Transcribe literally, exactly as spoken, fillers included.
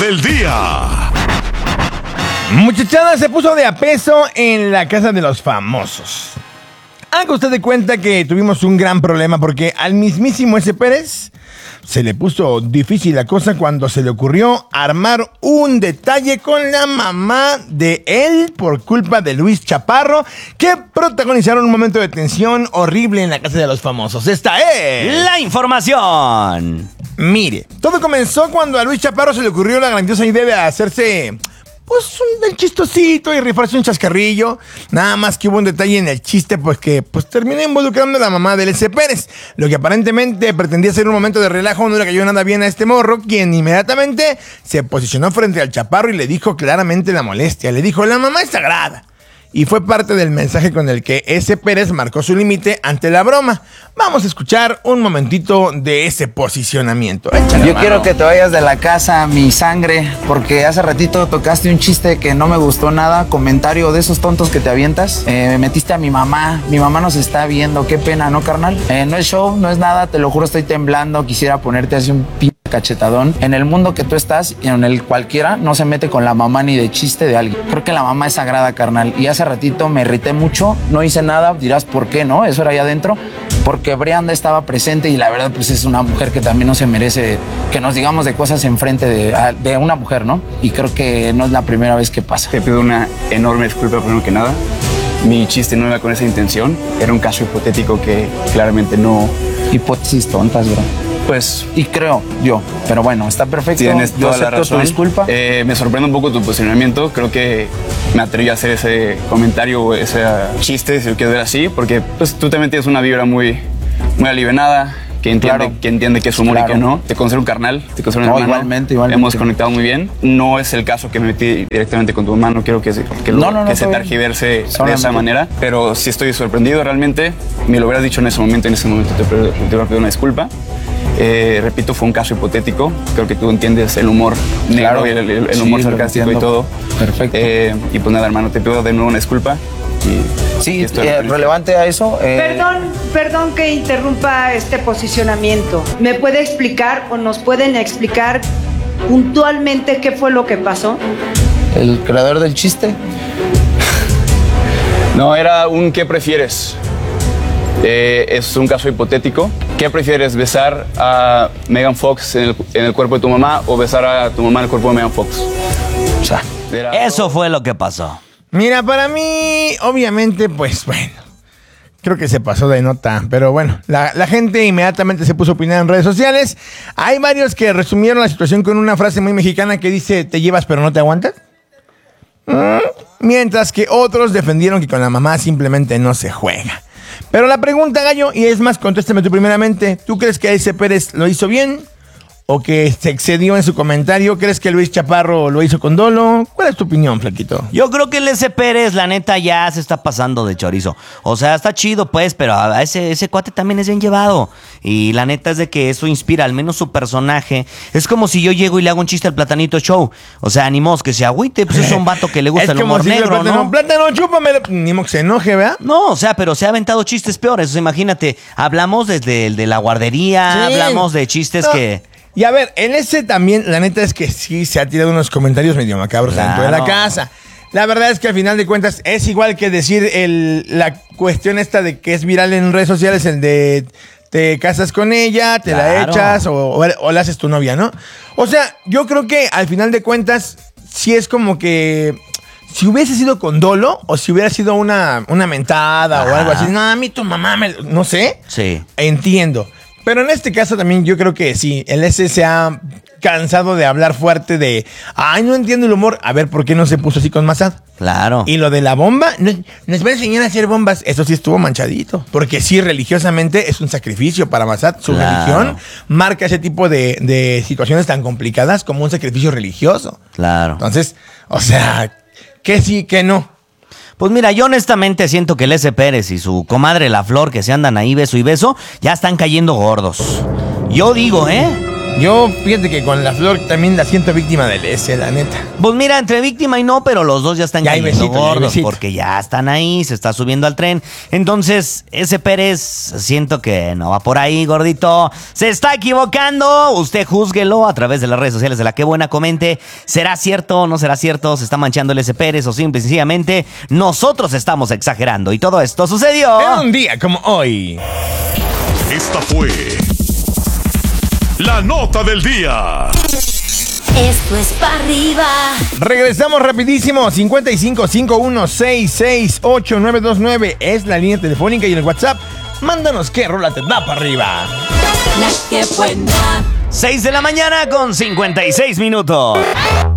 del día. Muchachada se puso de a peso en la casa de los famosos. Haga usted de cuenta que tuvimos un gran problema porque al mismísimo ese Pérez se le puso difícil la cosa cuando se le ocurrió armar un detalle con la mamá de él por culpa de Luis Chaparro, que protagonizaron un momento de tensión horrible en la casa de los famosos. Esta es la información. Mire, todo comenzó cuando a Luis Chaparro se le ocurrió la grandiosa idea de hacerse pues un el chistosito y rifarse un chascarrillo. Nada más que hubo un detalle en el chiste, pues que pues terminó involucrando a la mamá del ese Pérez. Lo que aparentemente pretendía ser un momento de relajo no le cayó nada bien a este morro, quien inmediatamente se posicionó frente al Chaparro y le dijo claramente la molestia. Le dijo: la mamá es sagrada. Y fue parte del mensaje con el que ese Pérez marcó su límite ante la broma. Vamos a escuchar un momentito de ese posicionamiento. Échale, Yo mano. quiero que te vayas de la casa, mi sangre, porque hace ratito tocaste un chiste que no me gustó nada, comentario de esos tontos que te avientas. Eh, metiste a mi mamá, mi mamá nos está viendo, qué pena, ¿no, carnal? Eh, no es show, no es nada, te lo juro, estoy temblando, quisiera ponerte así un p*** cachetadón. En el mundo que tú estás y en el cualquiera no se mete con la mamá ni de chiste de alguien. Creo que la mamá es sagrada, carnal, y hace ratito me irrité mucho, no hice nada, dirás por qué, ¿no? Eso era allá adentro, porque Brianda estaba presente y la verdad pues es una mujer que también no se merece que nos digamos de cosas enfrente de, de una mujer, ¿no? Y creo que no es la primera vez que pasa. Te pido una enorme disculpa primero que nada. Mi chiste no era con esa intención, era un caso hipotético que claramente no... Hipótesis tontas, bro. Pues Y creo yo, pero bueno, está perfecto. tienes Yo toda la acepto razón. tu disculpa. Eh, me sorprende un poco tu posicionamiento. Creo que me atreví a hacer ese comentario o ese chiste, si lo quieres ver así, porque pues, tú también tienes una vibra muy, muy alivianada, que entiende, Claro. que entiende que es humor Claro. y que no. Te considero un carnal, te considero un No, hermano. igualmente, igualmente. Hemos conectado muy bien. No es el caso que me metí directamente con tu mamá, no quiero que, se- que, lo- No, no, no, que se está bien. targiverse de Solamente. esa manera, pero sí estoy sorprendido realmente. Me lo hubieras dicho en ese momento, en ese momento te, pido- te hubiera pedido una disculpa. Eh, repito, fue un caso hipotético. Creo que tú entiendes el humor negro Claro. y el, el- el Sí, humor lo sarcástico y entiendo. todo. Perfecto. Eh, y pues nada, hermano, te pido de nuevo una disculpa. Y, Sí, y estoy eh, feliz. relevante a eso. eh, Perdón, perdón que interrumpa este posicionamiento. ¿Me puede explicar o nos pueden explicar puntualmente qué fue lo que pasó? El creador del chiste. No, era un ¿qué prefieres? Eh, es un caso hipotético. ¿Qué prefieres, besar a Megan Fox en el, en el cuerpo de tu mamá o besar a tu mamá en el cuerpo de Megan Fox? O sea, Era- Eso fue lo que pasó. Mira, para mí, obviamente, pues bueno, creo que se pasó de nota, pero bueno, la, la gente inmediatamente se puso a opinar en redes sociales. Hay varios que resumieron la situación con una frase muy mexicana que dice: ¿te llevas pero no te aguantas? Mm, Mientras que otros defendieron que con la mamá simplemente no se juega. Pero la pregunta, Gallo, y es más, contéstame tú primeramente, ¿tú crees que ese Pérez lo hizo bien? ¿O que se excedió en su comentario? ¿Crees que Luis Chaparro lo hizo con dolo? ¿Cuál es tu opinión, Flaquito? Yo creo que el ese Pérez, la neta, ya se está pasando de chorizo. O sea, está chido, pues, pero a ese, ese cuate también es bien llevado. Y la neta es de que eso inspira, al menos su personaje. Es como si yo llego y le hago un chiste al Platanito Show. O sea, ni modo que se agüite, pues es un vato que le gusta Es el como humor si el negro, plátano, ¿no? plátano, chúpame. Ni modo que se enoje, ¿verdad? No, o sea, pero se ha aventado chistes peores. O sea, imagínate, hablamos desde el de la guardería, Sí. hablamos de chistes No. que... Y a ver, en ese también, la neta es que sí se ha tirado unos comentarios medio macabros dentro de la Claro. casa. La verdad es que al final de cuentas es igual que decir el, la cuestión esta de que es viral en redes sociales, el de te casas con ella, te la Claro. echas o, o, o la haces tu novia, ¿no? O sea, yo creo que al final de cuentas sí es como que... Si hubiese sido con dolo o si hubiera sido una, una mentada o Ajá. algo así, no, a mí tu mamá me... No sé. Sí. Entiendo. Pero en este caso también yo creo que sí, el S se ha cansado de hablar fuerte de, ay, no entiendo el humor. A ver, ¿por qué no se puso así con Massad? Claro. Y lo de la bomba, nos, nos va a enseñar a hacer bombas. Eso sí estuvo manchadito. Porque sí, religiosamente es un sacrificio para Massad. Su Claro. religión marca ese tipo de, de situaciones tan complicadas como un sacrificio religioso. Claro. Entonces, o sea, que sí, que no. Pues mira, yo honestamente siento que el ese Pérez y su comadre La Flor, que se andan ahí beso y beso, ya están cayendo gordos. Yo digo, ¿eh? Yo, fíjate que con la Flor también la siento víctima del S, la neta. Pues mira, entre víctima y no, pero los dos ya están Ya hay cayendo besito, ya hay gordos besito. porque ya están ahí, se está subiendo al tren. Entonces, ese Pérez, siento que no va por ahí, gordito. Se está equivocando. Usted júzguelo a través de las redes sociales de La Qué Buena. Comente, ¿será cierto o no será cierto? ¿Se está manchando el ese Pérez o simple y sencillamente nosotros estamos exagerando? Y todo esto sucedió En un día como hoy. Esta fue la nota del día. Esto es pa' arriba. Regresamos rapidísimo. cincuenta y cinco, cincuenta y uno, sesenta y seis, ochenta y nueve veintinueve es la línea telefónica y en el WhatsApp. Mándanos qué rola te da para arriba. La que buena. seis de la mañana con cincuenta y seis minutos.